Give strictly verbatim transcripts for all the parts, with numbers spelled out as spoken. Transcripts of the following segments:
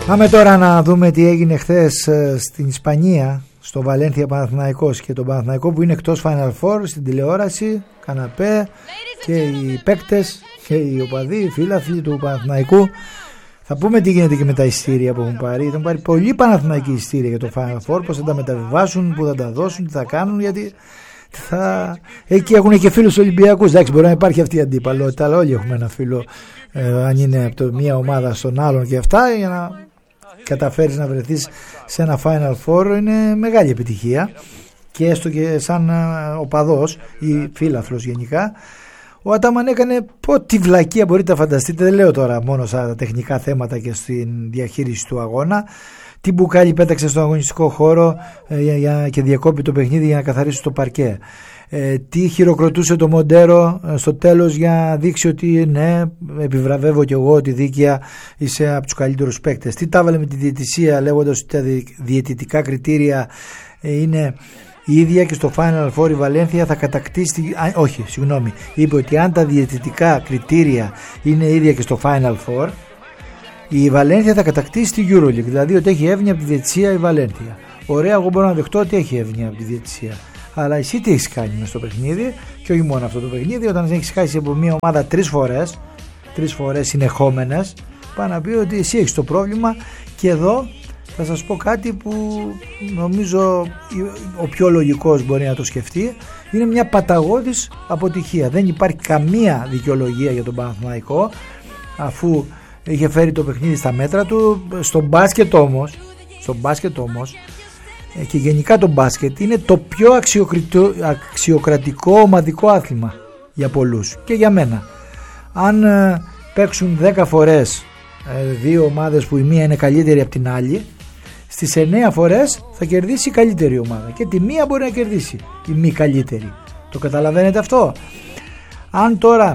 Πάμε τώρα να δούμε τι έγινε χθες στην Ισπανία, στο Βαλένθια Παναθηναϊκός, και τον Παναθηναϊκό που είναι εκτός Final Four στην τηλεόραση, καναπέ, και οι παίκτες και οι οπαδοί, οι φίλαθλοι του Παναθηναϊκού. Θα πούμε τι γίνεται και με τα ειστήρια που έχουν πάρει. Έχουν πάρει πολύ Παναθηναϊκοί ειστήρια για το Final Four, πώς θα τα μεταβιβάσουν, πού θα τα δώσουν, τι θα κάνουν, γιατί θα... εκεί έχουν και φίλους Ολυμπιακούς. Εντάξει, μπορεί να υπάρχει αυτή η αντίπαλότητα, αλλά όλοι έχουμε ένα φίλο, ε, αν είναι από το μία ομάδα στον άλλον και αυτά, για να καταφέρεις να βρεθείς σε ένα Final Four είναι μεγάλη επιτυχία, και έστω και σαν οπαδός ή φίλαθλος γενικά. Ο Ατάμαν έκανε ό,τι βλακεία μπορείτε να φανταστείτε, δεν λέω τώρα μόνο στα τεχνικά θέματα και στην διαχείριση του αγώνα. Τι μπουκάλι πέταξε στον αγωνιστικό χώρο ε, για, για, και διακόπη το παιχνίδι για να καθαρίσει το παρκέ. Ε, τι χειροκροτούσε το Μοντέρο ε, στο τέλος για να δείξει ότι ναι, επιβραβεύω κι εγώ ότι δίκαια είσαι από τους καλύτερους παίκτες. Τι τα έβαλε με τη διαιτησία, λέγοντας ότι τα διαιτητικά κριτήρια ε, είναι η ίδια και στο Final Four η Βαλένθια θα κατακτήσει. Α, όχι, συγγνώμη. Είπε ότι αν τα διαιτητικά κριτήρια είναι ίδια και στο Final Four, η Βαλένθια θα κατακτήσει τη EuroLeague. Δηλαδή ότι έχει εύνοια από τη διαιτησία η Βαλένθια. Ωραία, εγώ μπορώ να δεχτώ ότι έχει εύνοια από τη διαιτησία. Αλλά εσύ τι έχεις κάνει μες στο παιχνίδι, και όχι μόνο αυτό το παιχνίδι, όταν έχεις χάσει από μια ομάδα τρεις φορές, τρεις φορές συνεχόμενες, πάει να πει ότι εσύ έχεις το πρόβλημα. Και εδώ θα σας πω κάτι που νομίζω ο πιο λογικός μπορεί να το σκεφτεί. Είναι μια παταγώδης αποτυχία. Δεν υπάρχει καμία δικαιολογία για τον Παναθηναϊκό, αφού είχε φέρει το παιχνίδι στα μέτρα του. Στο μπάσκετ όμως, στο μπάσκετ όμως και γενικά το μπάσκετ είναι το πιο αξιοκρατικό ομαδικό άθλημα για πολλούς και για μένα. Αν ε, παίξουν δέκα φορές ε, δύο ομάδες που η μία είναι καλύτερη από την άλλη, στις εννέα φορές θα κερδίσει η καλύτερη ομάδα και τη μία μπορεί να κερδίσει η μη καλύτερη. Το καταλαβαίνετε αυτό? Αν τώρα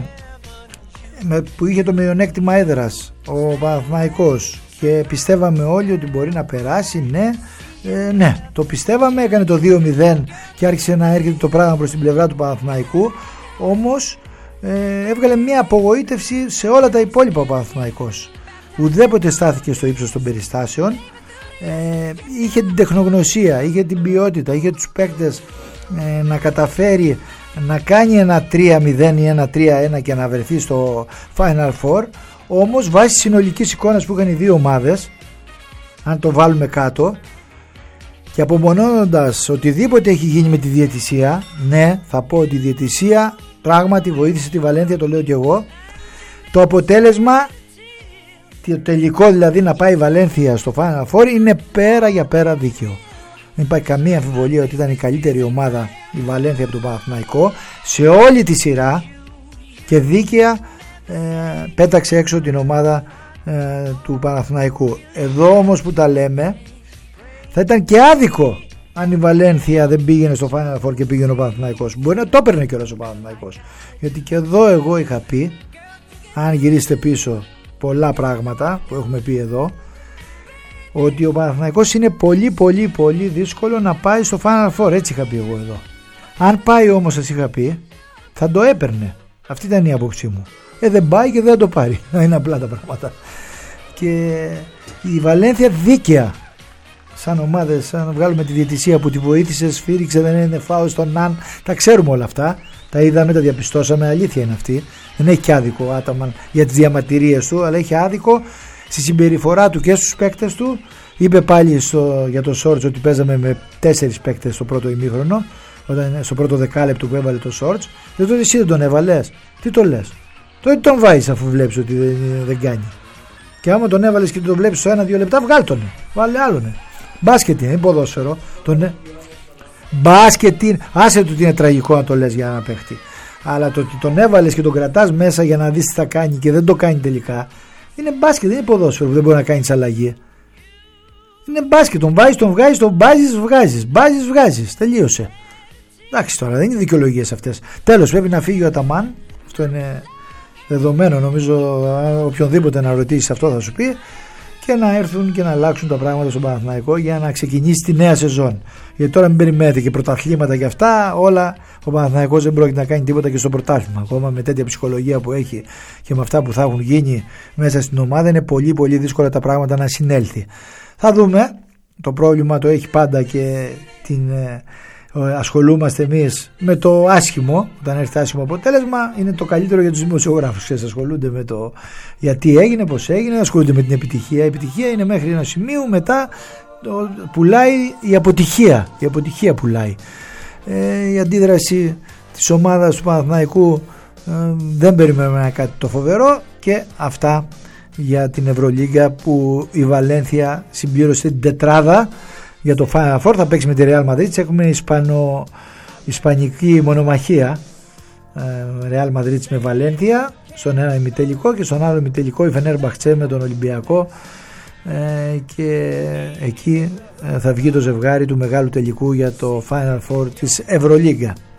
που είχε το μειονέκτημα έδρας ο Παναθηναϊκός και πιστεύαμε όλοι ότι μπορεί να περάσει, ναι, ε, ναι, το πιστεύαμε, έκανε το δύο μηδέν και άρχισε να έρχεται το πράγμα προς την πλευρά του Παναθηναϊκού, όμως ε, έβγαλε μια απογοήτευση σε όλα τα υπόλοιπα ο Παναθηναϊκός. Ουδέποτε στάθηκε στο ύψος των περιστάσεων. Ε, είχε την τεχνογνωσία, είχε την ποιότητα, είχε τους παίκτες ε, να καταφέρει να κάνει ένα τρία μηδέν ή ένα τρία ένα και να βρεθεί στο Final Four. Όμως βάσει συνολικής εικόνας που είχαν οι δύο ομάδες, αν το βάλουμε κάτω και απομονώνοντας οτιδήποτε έχει γίνει με τη διαιτησία, ναι, θα πω ότι η διαιτησία πράγματι βοήθησε τη Βαλένθια, το λέω και εγώ. Το αποτέλεσμα, το τελικό δηλαδή να πάει η Βαλένθια στο Final Four, είναι πέρα για πέρα δίκαιο. Δεν υπάρχει καμία αμφιβολία ότι ήταν η καλύτερη ομάδα η Βαλένθια από τον Παναθηναϊκό σε όλη τη σειρά, και δίκαια ε, πέταξε έξω την ομάδα ε, του Παναθηναϊκού. Εδώ όμως που τα λέμε, θα ήταν και άδικο αν η Βαλένθια δεν πήγαινε στο Final Four και πήγαινε ο Παναθηναϊκός. Μπορεί να το έπαιρνε κιόλας ο Παναθηναϊκός, γιατί και εδώ εγώ είχα πει, αν γυρίσετε πίσω πολλά πράγματα που έχουμε πει εδώ, ότι ο Παναθηναϊκός είναι πολύ πολύ πολύ δύσκολο να πάει στο Final Four. Έτσι είχα πει εγώ εδώ. Αν πάει όμως, σας είχα πει, θα το έπαιρνε. Αυτή ήταν η άποψή μου. Ε, δεν πάει και δεν το πάρει. Είναι απλά τα πράγματα. Και η Βαλένθια δίκαια, σαν ομάδες, σαν να βγάλουμε τη διαιτησία που τη βοήθησε, σφύριξε, δεν είναι φάουλ στον Ναν, τα ξέρουμε όλα αυτά. Τα είδαμε, τα διαπιστώσαμε, αλήθεια είναι αυτή. Δεν έχει άδικο ο Άταμαν για τις διαμαρτυρίες του, αλλά έχει άδικο στη συμπεριφορά του και στους παίκτες του. Είπε πάλι στο, για το Σόρτς ότι παίζαμε με τέσσερις παίκτες στο πρώτο ημίχρονο, όταν, στο πρώτο δεκάλεπτο που έβαλε το Σόρτς. Δεν το εσύ δεν τον έβαλες. Τι το λες? Τότε τον βάζεις αφού βλέπεις ότι δεν, δεν κάνει. Και άμα τον έβαλες και τον βλέπεις στο ένα-δύο λεπτά, βγάλ' τον. Βάλε άλλον. Μπάσκετ είναι, ποδόσφαιρο. Τον... Μπάσκετ είναι. Άσε του ότι είναι τραγικό να το λες για ένα παίχτη. Αλλά το ότι τον έβαλες και τον κρατάς μέσα για να δεις τι θα κάνει και δεν το κάνει τελικά, είναι μπάσκετ, δεν είναι ποδόσφαιρο που δεν μπορεί να κάνει αλλαγή. Είναι μπάσκετ, τον βάζεις, τον βγάζεις, τον μπάζεις, βγάζεις. Μπάζεις, βγάζεις. Τελείωσε. Εντάξει τώρα, δεν είναι δικαιολογίες αυτές. Τέλος, πρέπει να φύγει ο Αταμάν. Αυτό είναι δεδομένο, νομίζω. Οποιονδήποτε να ρωτήσει αυτό θα σου πει. και να έρθουν και να αλλάξουν τα πράγματα στον Παναθηναϊκό για να ξεκινήσει τη νέα σεζόν. Γιατί τώρα μην περιμένετε και πρωταθλήματα και αυτά, όλα. Ο Παναθηναϊκός δεν πρόκειται να κάνει τίποτα και στο πρωτάθλημα. Ακόμα με τέτοια ψυχολογία που έχει και με αυτά που θα έχουν γίνει μέσα στην ομάδα, είναι πολύ πολύ δύσκολα τα πράγματα να συνέλθει. Θα δούμε. Το πρόβλημα το έχει πάντα και την, ε, ασχολούμαστε εμείς με το άσχημο. Όταν έρθει άσχημο αποτέλεσμα, είναι το καλύτερο για τους δημοσιογράφους. Ξέρεις, ασχολούνται με το γιατί έγινε, πώς έγινε, ασχολούνται με την επιτυχία. Η επιτυχία είναι μέχρι ένα σημείο, μετά το, πουλάει η αποτυχία. Η αποτυχία πουλάει. Ε, η αντίδραση της ομάδας του Παναθηναϊκού ε, δεν περιμένουμε κάτι το φοβερό, και αυτά για την Ευρωλίγκα, που η Βαλένθια συμπλήρωσε την τετράδα για το Final Four. Θα παίξει με τη Real Madrid. Έχουμε Ισπανο, ισπανική μονομαχία, Real Madrid με Βαλένθια στον ένα ημιτελικό, και στον άλλο ημιτελικό η Φενέρμπαχτσε με τον Ολυμπιακό, ε, και εκεί θα βγει το ζευγάρι του μεγάλου τελικού για το Final Four της Ευρωλίγκα.